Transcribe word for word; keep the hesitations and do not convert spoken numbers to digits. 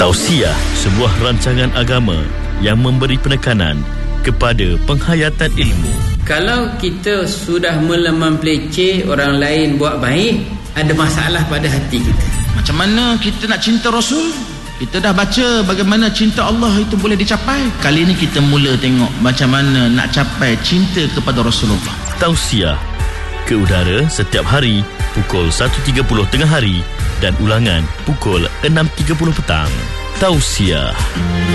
Tausiah, sebuah rancangan agama yang memberi penekanan kepada penghayatan ilmu. Kalau kita sudah mula mempeleceh orang lain buat baik, ada masalah pada hati kita. Macam mana kita nak cinta Rasul? Kita dah baca bagaimana cinta Allah itu boleh dicapai. Kali ini kita mula tengok macam mana nak capai cinta kepada Rasulullah. Tausiah ke udara setiap hari pukul satu tiga puluh tengah hari dan ulangan pukul enam tiga puluh petang. Tausiah.